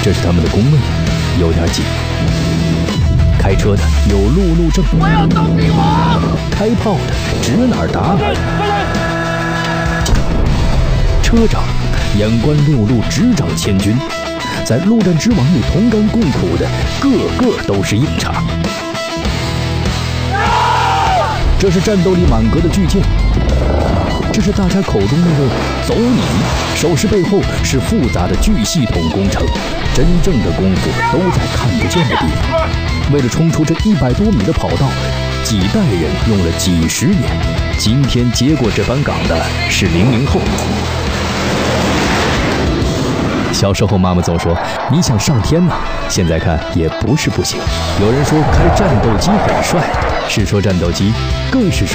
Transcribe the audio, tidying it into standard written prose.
这是他们的工位，有点紧。开车的有路怒症，我要动地火；开炮的指哪儿打哪儿。车长眼观六路，执掌千军，在陆战之王里同甘共苦的，个个都是硬茬。这是战斗力满格的巨舰，这是大家口中那个走你，手势背后是复杂的巨系统工程，真正的功夫都在看不见的地方。为了冲出这100多米的跑道，几代人用了几十年。今天接过这班岗的是00后。小时候妈妈总说你想上天哪，现在看也不是不行。有人说开战斗机很帅，是说战斗机，更是说